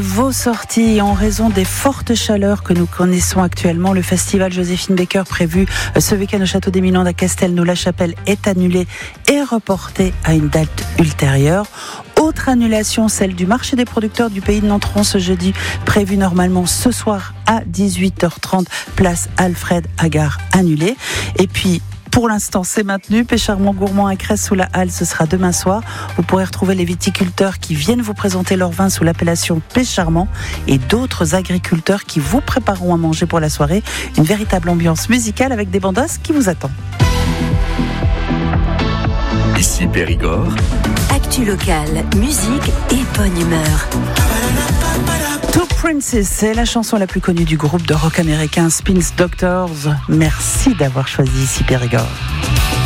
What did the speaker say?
Vos sorties en raison des fortes chaleurs que nous connaissons actuellement. Le festival Joséphine Baker prévu ce week-end au Château d'Éminade à Castelnau-la-Chapelle est annulé et reporté à une date ultérieure. Autre annulation, celle du marché des producteurs du Pays de Nontron ce jeudi, prévu normalement ce soir à 18h30, place Alfred Agard, annulée. Et puis, pour l'instant, c'est maintenu. Pêche-Charmant Gourmand à Crest sous la halle, ce sera demain soir. Vous pourrez retrouver les viticulteurs qui viennent vous présenter leur vin sous l'appellation Pêche-Charmant et d'autres agriculteurs qui vous prépareront à manger pour la soirée. Une véritable ambiance musicale avec des bandas qui vous attendent. Ici Périgord. Actu locale, musique et bonne humeur. Two Princess, c'est la chanson la plus connue du groupe de rock américain Spin Doctors. Merci d'avoir choisi Ici Périgord.